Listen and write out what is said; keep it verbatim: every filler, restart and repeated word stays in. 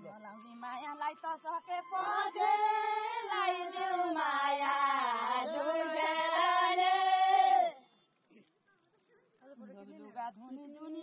लाउने मायालाई त सके पछि लाइदेऊ माया लुगा धुनी